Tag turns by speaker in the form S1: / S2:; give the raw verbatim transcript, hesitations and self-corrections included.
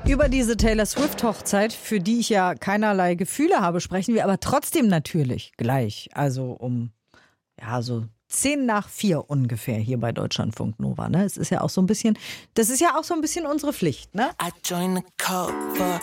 S1: Über diese Taylor Swift-Hochzeit, für die ich ja keinerlei Gefühle habe, sprechen wir aber trotzdem natürlich gleich. Also um, ja, so zehn nach vier ungefähr hier bei Deutschlandfunk Nova. Ne? Es ist ja auch so ein bisschen, das ist ja auch so ein bisschen unsere Pflicht, ne?
S2: I joined the cult for